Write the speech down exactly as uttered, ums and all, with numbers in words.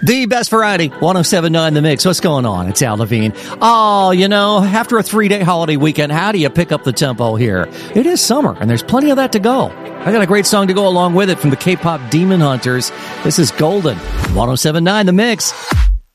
The best variety, one oh seven point nine The Mix. What's going on? It's Al Levine. Oh, you know, after a three-day holiday weekend, how do you pick up the tempo here? It is summer, and there's plenty of that to go. I got a great song to go along with it from the K-pop Demon Hunters. This is Golden, one oh seven point nine The Mix.